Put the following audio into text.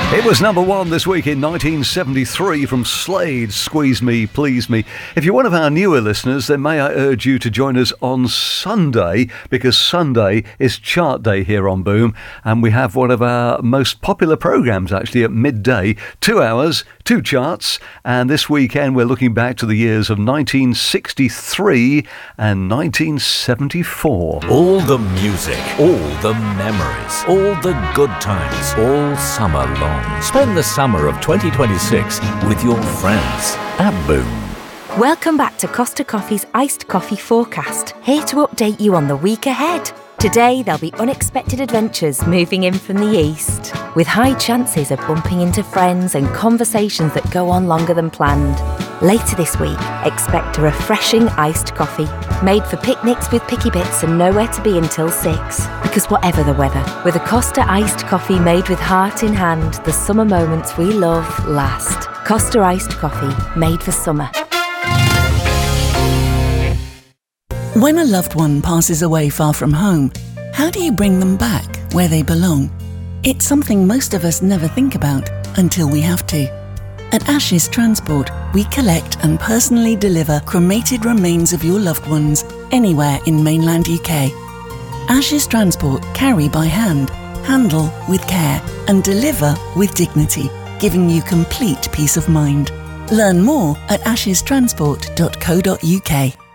It was number one this week in 1973 from Slade, Squeeze Me, Please Me. If you're one of our newer listeners, then may I urge you to join us on Sunday, because Sunday is chart day here on Boom, and we have one of our most popular programmes actually at midday, 2 hours, 2 charts, and this weekend we're looking back to the years of 1963 and 1974. All the music, all the memories, all the good times, all summer long. Spend the summer of 2026 with your friends at Boom. Welcome back to Costa Coffee's Iced Coffee Forecast, here to update you on the week ahead. Today there'll be unexpected adventures moving in from the east, with high chances of bumping into friends and conversations that go on longer than planned. Later this week, expect a refreshing iced coffee, made for picnics with picky bits and nowhere to be until 6. Because whatever the weather, with a Costa iced coffee made with heart in hand, the summer moments we love last. Costa iced coffee, made for summer. When a loved one passes away far from home, how do you bring them back where they belong? It's something most of us never think about until we have to. At Ashes Transport, we collect and personally deliver cremated remains of your loved ones anywhere in mainland UK. Ashes Transport carry by hand, handle with care, and deliver with dignity, giving you complete peace of mind. Learn more at ashestransport.co.uk.